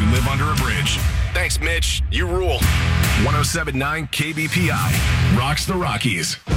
who live under a bridge. Thanks, Mitch. You rule. 107.9 KBPI rocks the Rockies.